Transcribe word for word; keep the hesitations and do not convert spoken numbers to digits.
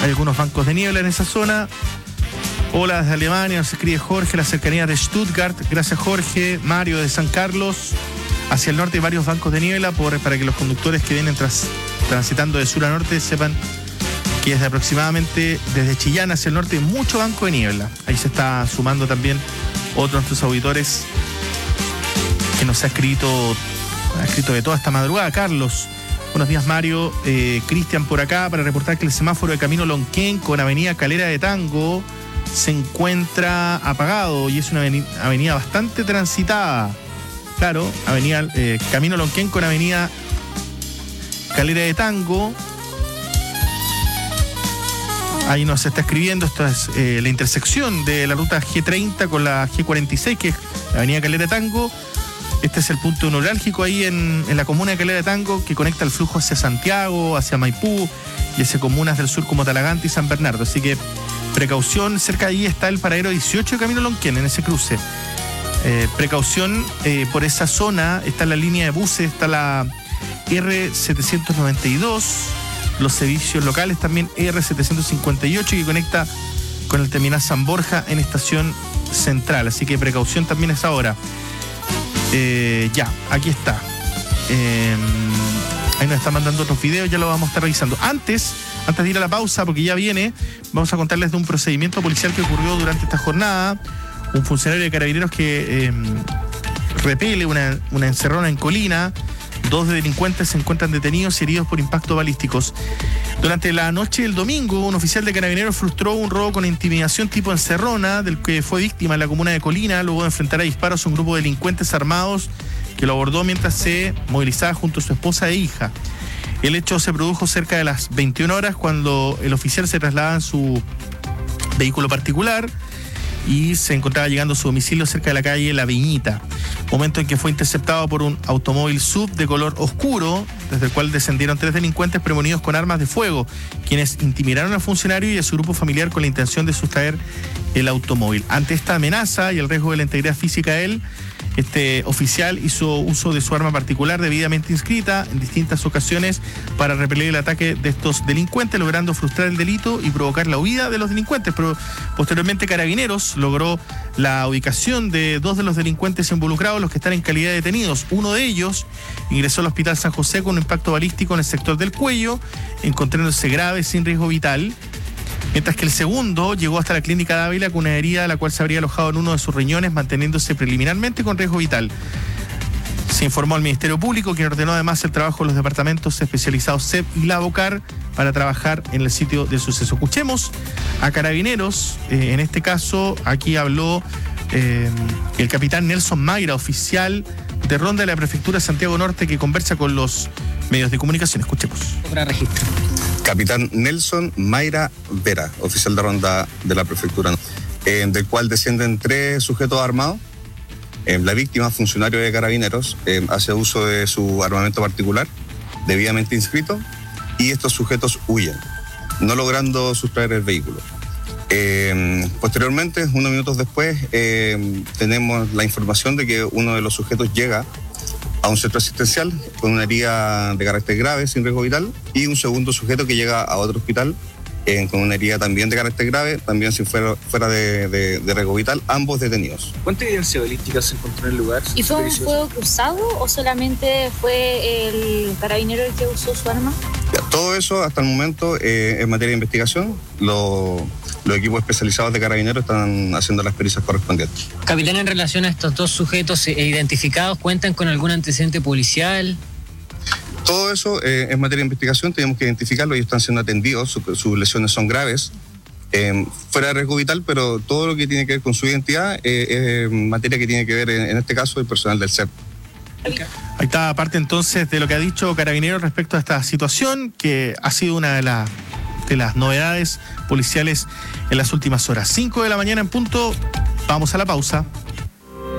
Hay algunos bancos de niebla en esa zona. Hola desde Alemania, nos escribe Jorge, la cercanía de Stuttgart. Gracias, Jorge. Mario de San Carlos. Hacia el norte hay varios bancos de niebla por, para que los conductores que vienen tras, transitando de sur a norte sepan que desde aproximadamente desde Chillán hacia el norte hay mucho banco de niebla. Ahí se está sumando también otro de nuestros auditores que nos ha escrito, ha escrito de toda esta madrugada. Carlos, buenos días, Mario. Eh, Cristian por acá para reportar que el semáforo de Camino Lonquén con Avenida Calera de Tango se encuentra apagado y es una avenida, avenida bastante transitada. Claro, avenida eh, Camino Lonquén con Avenida Calera de Tango. Ahí nos está escribiendo, esto es eh, la intersección de la ruta G treinta con la G cuarenta y seis, que es la Avenida Calera de Tango. Este es el punto neurálgico ahí en, en la comuna de Calera de Tango, que conecta el flujo hacia Santiago, hacia Maipú y hacia comunas del sur como Talagante y San Bernardo. Así que precaución, cerca de ahí está el paradero dieciocho de Camino Lonquén, en ese cruce. Eh, precaución eh, por esa zona, está la línea de buses, está la R setecientos noventa y dos, los servicios locales también R setecientos cincuenta y ocho que conecta con el terminal San Borja en estación central, así que precaución también es ahora. Eh, ya, aquí está. Eh, ahí nos están mandando otros videos, ya lo vamos a estar revisando. Antes, antes de ir a la pausa, porque ya viene, vamos a contarles de un procedimiento policial que ocurrió durante esta jornada. Un funcionario de Carabineros que eh, repele una, una encerrona en Colina. Dos delincuentes se encuentran detenidos y heridos por impactos balísticos. Durante la noche del domingo, un oficial de Carabineros frustró un robo con intimidación tipo encerrona, del que fue víctima en la comuna de Colina, luego de enfrentar a disparos a un grupo de delincuentes armados que lo abordó mientras se movilizaba junto a su esposa e hija. El hecho se produjo cerca de las veintiuna horas, cuando el oficial se trasladaba en su vehículo particular y se encontraba llegando a su domicilio cerca de la calle La Viñita, momento en que fue interceptado por un automóvil S U V de color oscuro, desde el cual descendieron tres delincuentes premonidos con armas de fuego, quienes intimidaron al funcionario y a su grupo familiar con la intención de sustraer el automóvil. Ante esta amenaza y el riesgo de la integridad física de él, este oficial hizo uso de su arma particular debidamente inscrita en distintas ocasiones para repeler el ataque de estos delincuentes, logrando frustrar el delito y provocar la huida de los delincuentes. Pero posteriormente Carabineros logró la ubicación de dos de los delincuentes involucrados, los que están en calidad de detenidos. Uno de ellos ingresó al Hospital San José con un impacto balístico en el sector del cuello, encontrándose grave sin riesgo vital, mientras que el segundo llegó hasta la clínica de Ávila con una herida la cual se habría alojado en uno de sus riñones, manteniéndose preliminarmente con riesgo vital. Se informó al Ministerio Público, quien ordenó además el trabajo de los departamentos especializados C E P y Lavocar para trabajar en el sitio del suceso. Escuchemos a Carabineros, eh, en este caso aquí habló eh, el capitán Nelson Mayra, oficial de ronda de la Prefectura de Santiago Norte, que conversa con los medios de comunicación. Escuchemos. Para registro. Capitán Nelson Mayra Vera, oficial de ronda de la Prefectura, eh, del cual descienden tres sujetos armados. Eh, la víctima, funcionario de Carabineros, eh, hace uso de su armamento particular, debidamente inscrito, y estos sujetos huyen, no logrando sustraer el vehículo. Eh, posteriormente, unos minutos después, eh, tenemos la información de que uno de los sujetos llega a un centro asistencial con una herida de carácter grave, sin riesgo vital, y un segundo sujeto que llega a otro hospital eh, con una herida también de carácter grave, también sin fuera, fuera de, de, de riesgo vital, ambos detenidos. ¿Cuánta evidencia balística se encontró en el lugar? ¿Y fue un fuego cruzado o solamente fue el carabinero el que usó su arma? Ya, todo eso hasta el momento eh, en materia de investigación. Lo, los equipos especializados de Carabineros están haciendo las pericias correspondientes. Capitán, en relación a estos dos sujetos identificados, ¿cuentan con algún antecedente policial? Todo eso eh, en materia de investigación, tenemos que identificarlo, ellos están siendo atendidos, su, sus lesiones son graves, eh, fuera de riesgo vital, pero todo lo que tiene que ver con su identidad eh, es materia que tiene que ver, en, en este caso, el personal del C E P. Okay. Ahí está parte entonces de lo que ha dicho Carabineros respecto a esta situación, que ha sido una de, la, de las novedades policiales en las últimas horas. cinco de la mañana en punto, vamos a la pausa.